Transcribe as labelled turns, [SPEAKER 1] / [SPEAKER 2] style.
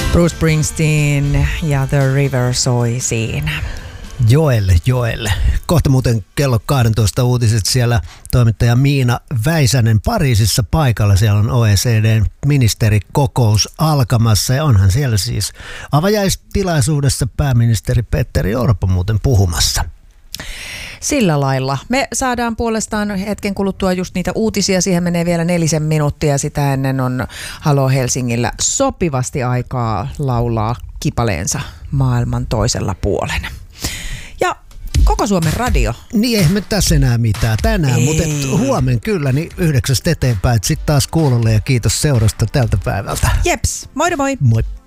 [SPEAKER 1] Bruce Springsteen ja The River soi siinä.
[SPEAKER 2] Joelle. Kohta muuten kello 12 uutiset, siellä toimittaja Miina Väisänen Pariisissa paikalla. Siellä on OECDn ministerikokous alkamassa ja onhan siellä siis avajaistilaisuudessa pääministeri Petteri Orpo muuten puhumassa.
[SPEAKER 1] Sillä lailla. Me saadaan puolestaan hetken kuluttua just niitä uutisia. Siihen menee vielä 4 minuuttia. Sitä ennen on Halo Helsingillä sopivasti aikaa laulaa kipaleensa maailman toisella puolella. Ja koko Suomen radio.
[SPEAKER 2] Niin ei me tässä enää mitään tänään, mutta huomen kyllä, niin 9 eteenpäin. Sitten taas kuulolle ja kiitos seurasta tältä päivältä.
[SPEAKER 1] Jeps, moi moi!
[SPEAKER 2] Moi!